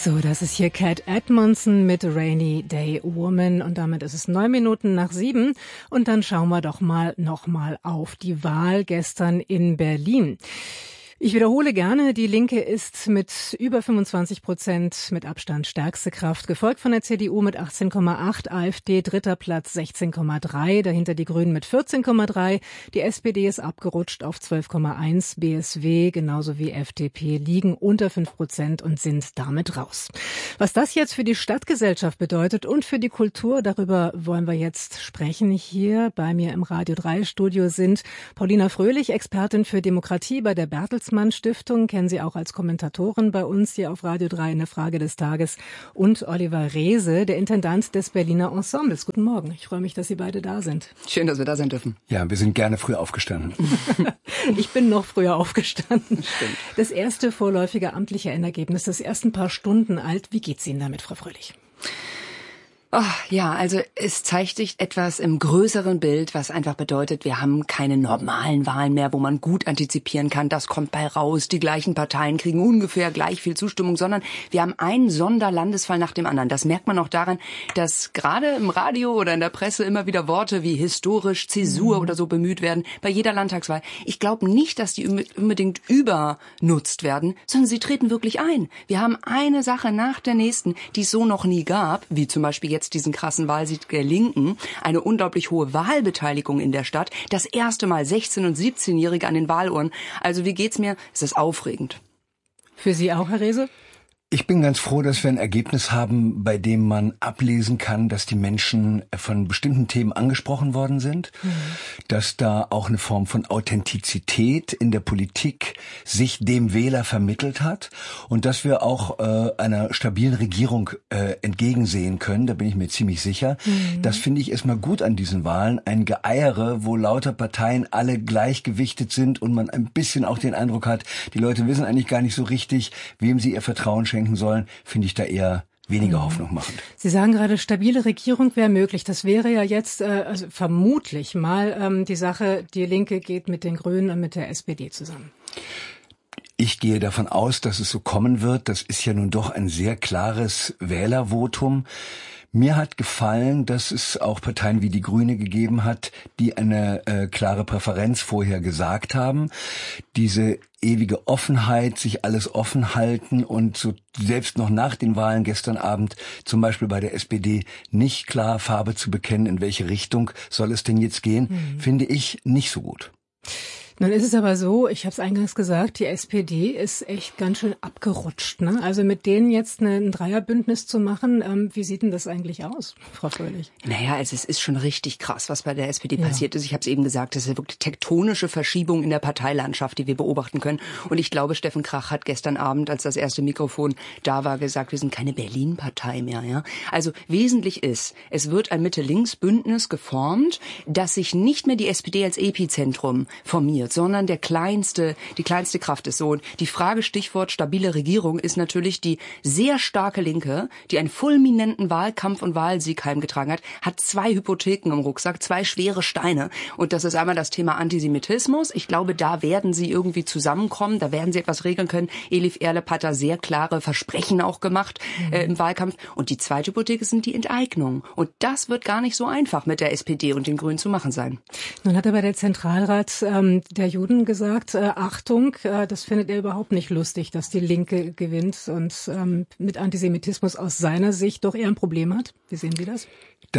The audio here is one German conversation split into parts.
So, das ist hier Cat Edmondson mit Rainy Day Woman und damit ist es 7:09 und dann schauen wir doch nochmal auf die Wahl gestern in Berlin. Ich wiederhole gerne, die Linke ist mit über 25% mit Abstand stärkste Kraft, gefolgt von der CDU mit 18,8, AfD dritter Platz 16,3, dahinter die Grünen mit 14,3, die SPD ist abgerutscht auf 12,1, BSW genauso wie FDP liegen unter 5% und sind damit raus. Was das jetzt für die Stadtgesellschaft bedeutet und für die Kultur, darüber wollen wir jetzt sprechen. Hier bei mir im Radio 3 Studio sind Paulina Fröhlich, Expertin für Demokratie bei der Bertelsmann Stiftung, kennen Sie auch als Kommentatorin bei uns hier auf Radio 3 in der Frage des Tages, und Oliver Reese, der Intendant des Berliner Ensembles. Guten Morgen, ich freue mich, dass Sie beide da sind. Schön, dass wir da sein dürfen. Ja, wir sind gerne früh aufgestanden. Ich bin noch früher aufgestanden. Stimmt. Das erste vorläufige amtliche Endergebnis, das erst ein paar Stunden alt. Wie geht's Ihnen damit, Frau Fröhlich? Oh, ja, also es zeigt sich etwas im größeren Bild, was einfach bedeutet, wir haben keine normalen Wahlen mehr, wo man gut antizipieren kann, das kommt bei raus, die gleichen Parteien kriegen ungefähr gleich viel Zustimmung, sondern wir haben einen Sonderlandesfall nach dem anderen. Das merkt man auch daran, dass gerade im Radio oder in der Presse immer wieder Worte wie historisch, Zäsur oder so bemüht werden bei jeder Landtagswahl. Ich glaube nicht, dass die unbedingt übernutzt werden, sondern sie treten wirklich ein. Wir haben eine Sache nach der nächsten, die es so noch nie gab, wie zum Beispiel jetzt diesen krassen Wahlsieg der Linken, eine unglaublich hohe Wahlbeteiligung in der Stadt, das erste Mal 16- und 17-Jährige an den Wahlurnen. Also wie geht's mir? Es ist aufregend. Für Sie auch, Herr Reese? Ich bin ganz froh, dass wir ein Ergebnis haben, bei dem man ablesen kann, dass die Menschen von bestimmten Themen angesprochen worden sind, dass da auch eine Form von Authentizität in der Politik sich dem Wähler vermittelt hat und dass wir auch einer stabilen Regierung entgegensehen können, da bin ich mir ziemlich sicher. Das finde ich erstmal gut an diesen Wahlen, ein Geeiere, wo lauter Parteien alle gleichgewichtet sind und man ein bisschen auch den Eindruck hat, die Leute wissen eigentlich gar nicht so richtig, wem sie ihr Vertrauen schenken sollen, finde ich da eher weniger Hoffnung machend. Sie sagen gerade, stabile Regierung wäre möglich. Das wäre ja jetzt also vermutlich mal die Sache, die Linke geht mit den Grünen und mit der SPD zusammen. Ich gehe davon aus, dass es so kommen wird. Das ist ja nun doch ein sehr klares Wählervotum. Mir hat gefallen, dass es auch Parteien wie die Grüne gegeben hat, die eine klare Präferenz vorher gesagt haben. Diese ewige Offenheit, sich alles offen halten und so selbst noch nach den Wahlen gestern Abend zum Beispiel bei der SPD nicht klar Farbe zu bekennen, in welche Richtung soll es denn jetzt gehen, finde ich nicht so gut. Nun ist es aber so, ich habe es eingangs gesagt, die SPD ist echt ganz schön abgerutscht, ne? Also mit denen jetzt ein Dreierbündnis zu machen, wie sieht denn das eigentlich aus, Frau Fröhlich? Naja, also es ist schon richtig krass, was bei der SPD passiert ist. Ich habe es eben gesagt, das ist wirklich tektonische Verschiebung in der Parteilandschaft, die wir beobachten können. Und ich glaube, Steffen Krach hat gestern Abend, als das erste Mikrofon da war, gesagt, wir sind keine Berlin-Partei mehr. Ja? Also wesentlich ist, es wird ein Mitte-Links-Bündnis geformt, das sich nicht mehr die SPD als Epizentrum formiert, sondern die kleinste Kraft ist so. Und die Frage, Stichwort stabile Regierung, ist natürlich die sehr starke Linke, die einen fulminanten Wahlkampf und Wahlsieg heimgetragen hat 2 Hypotheken im Rucksack, 2 schwere Steine. Und das ist einmal das Thema Antisemitismus. Ich glaube, da werden sie irgendwie zusammenkommen, da werden sie etwas regeln können. Elif Erlep hat da sehr klare Versprechen auch gemacht im Wahlkampf. Und die zweite Hypothek sind die Enteignungen. Und das wird gar nicht so einfach mit der SPD und den Grünen zu machen sein. Nun hat aber der Zentralrat der Juden gesagt, Achtung, das findet er überhaupt nicht lustig, dass die Linke gewinnt und mit Antisemitismus aus seiner Sicht doch eher ein Problem hat. Wie sehen Sie das?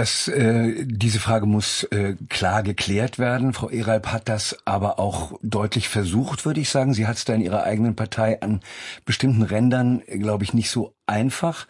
Diese Frage muss klar geklärt werden. Frau Erlep hat das aber auch deutlich versucht, würde ich sagen. Sie hat es da in ihrer eigenen Partei an bestimmten Rändern, glaube ich, nicht so einfach.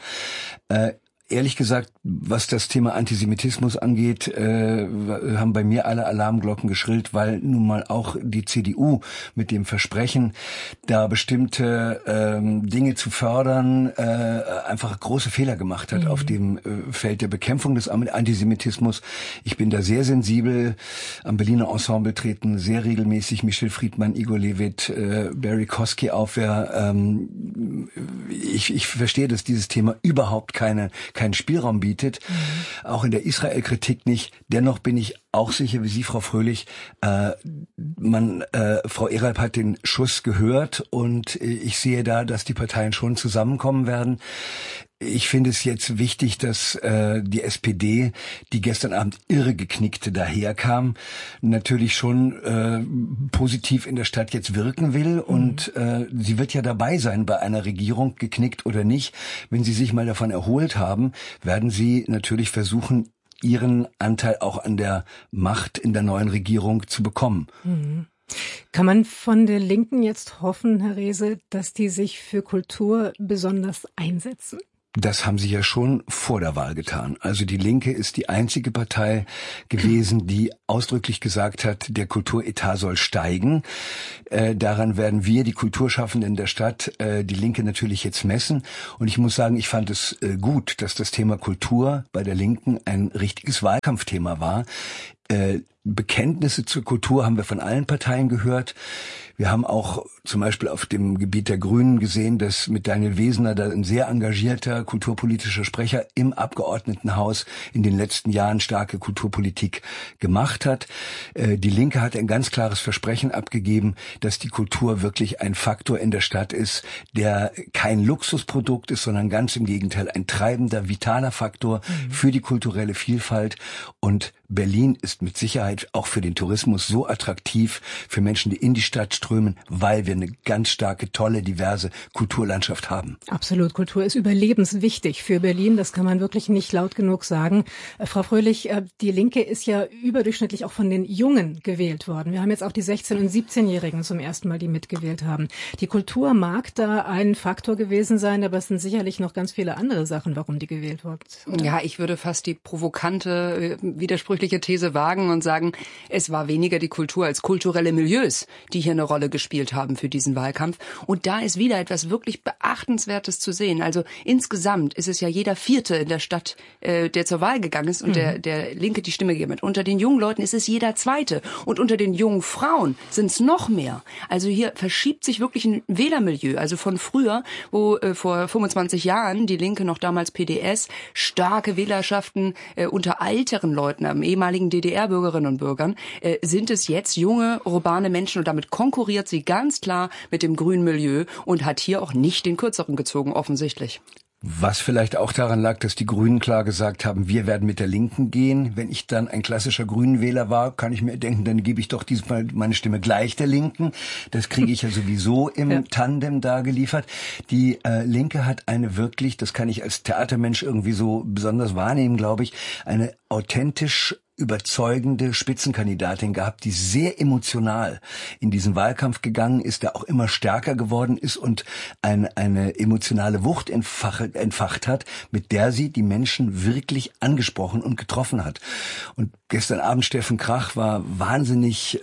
Ehrlich gesagt, was das Thema Antisemitismus angeht, haben bei mir alle Alarmglocken geschrillt, weil nun mal auch die CDU mit dem Versprechen, da bestimmte Dinge zu fördern, einfach große Fehler gemacht hat auf dem Feld der Bekämpfung des Antisemitismus. Ich bin da sehr sensibel. Am Berliner Ensemble treten sehr regelmäßig Michel Friedmann, Igor Levit, Barry Kosky auf. Wer ich verstehe, dass dieses Thema überhaupt keinen Spielraum bietet, auch in der Israel-Kritik nicht. Dennoch bin ich auch sicher wie Sie, Frau Fröhlich, Frau Eralp hat den Schuss gehört und ich sehe da, dass die Parteien schon zusammenkommen werden. Ich finde es jetzt wichtig, dass die SPD, die gestern Abend irregeknickte daherkam, natürlich schon positiv in der Stadt jetzt wirken will. Und sie wird ja dabei sein bei einer Regierung, geknickt oder nicht. Wenn sie sich mal davon erholt haben, werden sie natürlich versuchen, ihren Anteil auch an der Macht in der neuen Regierung zu bekommen. Mhm. Kann man von der Linken jetzt hoffen, Herr Rehse, dass die sich für Kultur besonders einsetzen? Das haben sie ja schon vor der Wahl getan. Also die Linke ist die einzige Partei gewesen, die ausdrücklich gesagt hat, der Kulturetat soll steigen. Daran werden wir, die Kulturschaffenden der Stadt, die Linke natürlich jetzt messen. Und ich muss sagen, ich fand es gut, dass das Thema Kultur bei der Linken ein richtiges Wahlkampfthema war. Bekenntnisse zur Kultur haben wir von allen Parteien gehört. Wir haben auch zum Beispiel auf dem Gebiet der Grünen gesehen, dass mit Daniel Wesener, da ein sehr engagierter kulturpolitischer Sprecher im Abgeordnetenhaus in den letzten Jahren starke Kulturpolitik gemacht hat. Die Linke hat ein ganz klares Versprechen abgegeben, dass die Kultur wirklich ein Faktor in der Stadt ist, der kein Luxusprodukt ist, sondern ganz im Gegenteil ein treibender, vitaler Faktor für die kulturelle Vielfalt. Und Berlin ist mit Sicherheit auch für den Tourismus so attraktiv für Menschen, die in die Stadt strömen, weil wir eine ganz starke, tolle, diverse Kulturlandschaft haben. Absolut, Kultur ist überlebenswichtig für Berlin, das kann man wirklich nicht laut genug sagen. Frau Fröhlich, die Linke ist ja überdurchschnittlich auch von den Jungen gewählt worden. Wir haben jetzt auch die 16- und 17-Jährigen zum ersten Mal, die mitgewählt haben. Die Kultur mag da ein Faktor gewesen sein, aber es sind sicherlich noch ganz viele andere Sachen, warum die gewählt wurden. Oder? Ja, ich würde fast die provokante, widersprüchliche These wagen und sagen, es war weniger die Kultur als kulturelle Milieus, die hier eine Rolle gespielt haben für diesen Wahlkampf. Und da ist wieder etwas wirklich Beachtenswertes zu sehen. Also insgesamt ist es ja jeder Vierte in der Stadt, der zur Wahl gegangen ist und der Linke die Stimme gegeben hat. Unter den jungen Leuten ist es jeder Zweite. Und unter den jungen Frauen sind es noch mehr. Also hier verschiebt sich wirklich ein Wählermilieu. Also von früher, wo vor 25 Jahren die Linke, noch damals PDS, starke Wählerschaften unter älteren Leuten, ehemaligen DDR-Bürgerinnen und Bürgern, sind es jetzt junge, urbane Menschen und damit konkurriert sie ganz klar mit dem grünen Milieu und hat hier auch nicht den Kürzeren gezogen, offensichtlich. Was vielleicht auch daran lag, dass die Grünen klar gesagt haben, wir werden mit der Linken gehen. Wenn ich dann ein klassischer Grünenwähler war, kann ich mir denken, dann gebe ich doch diesmal meine Stimme gleich der Linken. Das kriege ich ja sowieso im Tandem da geliefert. Die Linke hat eine wirklich, das kann ich als Theatermensch irgendwie so besonders wahrnehmen, glaube ich, eine authentisch überzeugende Spitzenkandidatin gehabt, die sehr emotional in diesen Wahlkampf gegangen ist, der auch immer stärker geworden ist und eine emotionale Wucht entfacht hat, mit der sie die Menschen wirklich angesprochen und getroffen hat. Und gestern Abend Steffen Krach war wahnsinnig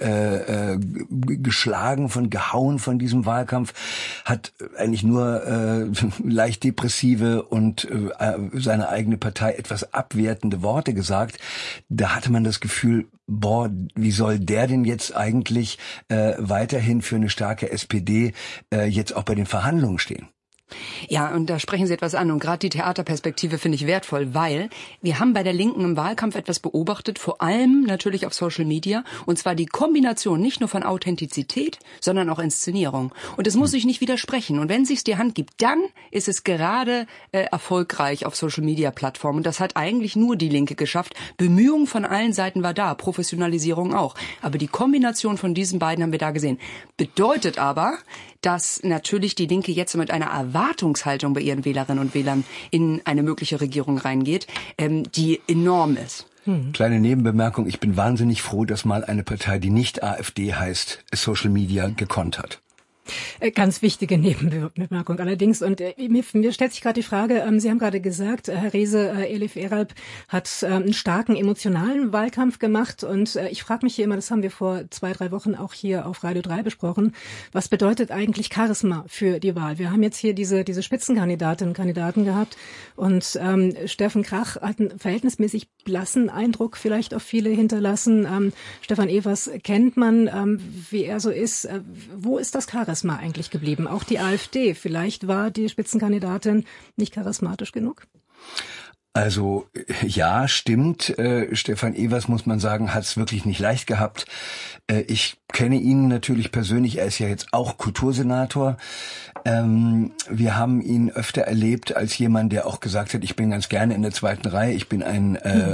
geschlagen, gehauen von diesem Wahlkampf, hat eigentlich nur leicht depressive und seine eigene Partei etwas abwertende Worte gesagt. Da hatte man das Gefühl, wie soll der denn jetzt eigentlich weiterhin für eine starke SPD jetzt auch bei den Verhandlungen stehen? Ja, und da sprechen Sie etwas an. Und gerade die Theaterperspektive finde ich wertvoll, weil wir haben bei der Linken im Wahlkampf etwas beobachtet, vor allem natürlich auf Social Media, und zwar die Kombination nicht nur von Authentizität, sondern auch Inszenierung. Und es muss sich nicht widersprechen. Und wenn es sich die Hand gibt, dann ist es gerade erfolgreich auf Social Media Plattformen. Und das hat eigentlich nur die Linke geschafft. Bemühung von allen Seiten war da, Professionalisierung auch. Aber die Kombination von diesen beiden haben wir da gesehen. Bedeutet aber, dass natürlich die Linke jetzt mit einer Erwartungshaltung bei ihren Wählerinnen und Wählern in eine mögliche Regierung reingeht, die enorm ist. Kleine Nebenbemerkung, ich bin wahnsinnig froh, dass mal eine Partei, die nicht AfD heißt, Social Media gekonnt hat. Ganz wichtige Nebenbemerkung allerdings. Und mir stellt sich gerade die Frage, Sie haben gerade gesagt, Herr Rehse, Elif Eralp hat einen starken emotionalen Wahlkampf gemacht. Und ich frage mich hier immer, das haben wir vor 2-3 Wochen auch hier auf Radio 3 besprochen, was bedeutet eigentlich Charisma für die Wahl? Wir haben jetzt hier diese Spitzenkandidatinnen und Kandidaten gehabt. Und Steffen Krach hat einen verhältnismäßig blassen Eindruck vielleicht auf viele hinterlassen. Stefan Evers kennt man, wie er so ist. Wo ist das Charisma Charisma eigentlich geblieben? Auch die AfD, vielleicht war die Spitzenkandidatin nicht charismatisch genug? Also ja, stimmt. Stefan Evers, muss man sagen, hat es wirklich nicht leicht gehabt. Ich kenne ihn natürlich persönlich, er ist ja jetzt auch Kultursenator. Wir haben ihn öfter erlebt als jemand, der auch gesagt hat, ich bin ganz gerne in der zweiten Reihe. Ich bin ein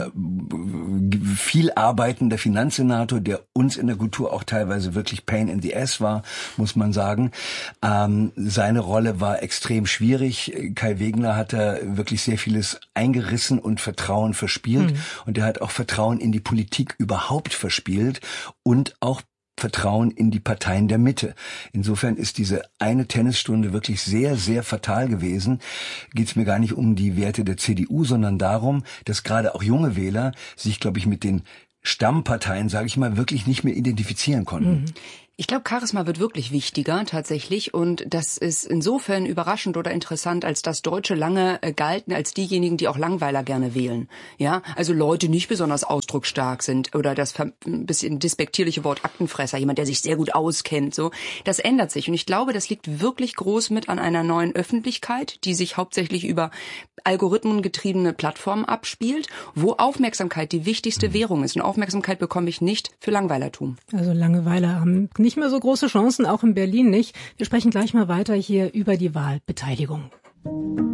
viel arbeitender Finanzsenator, der uns in der Kultur auch teilweise wirklich Pain in the Ass war, muss man sagen. Seine Rolle war extrem schwierig. Kai Wegner hat da wirklich sehr vieles eingerissen und Vertrauen verspielt. Und er hat auch Vertrauen in die Politik überhaupt verspielt und auch Vertrauen in die Parteien der Mitte. Insofern ist diese eine Tennisstunde wirklich sehr, sehr fatal gewesen. Geht es mir gar nicht um die Werte der CDU, sondern darum, dass gerade auch junge Wähler sich, glaube ich, mit den Stammparteien, sage ich mal, wirklich nicht mehr identifizieren konnten. Ich glaube, Charisma wird wirklich wichtiger tatsächlich und das ist insofern überraschend oder interessant, als dass Deutsche lange galten als diejenigen, die auch Langweiler gerne wählen. Ja, also Leute nicht besonders ausdrucksstark sind oder das ein bisschen despektierliche Wort Aktenfresser, jemand, der sich sehr gut auskennt, so. Das ändert sich und ich glaube, das liegt wirklich groß mit an einer neuen Öffentlichkeit, die sich hauptsächlich über algorithmengetriebene Plattformen abspielt, wo Aufmerksamkeit die wichtigste Währung ist und Aufmerksamkeit bekomme ich nicht für Langweilertum. Also Langweiler haben nicht mehr so große Chancen, auch in Berlin nicht. Wir sprechen gleich mal weiter hier über die Wahlbeteiligung.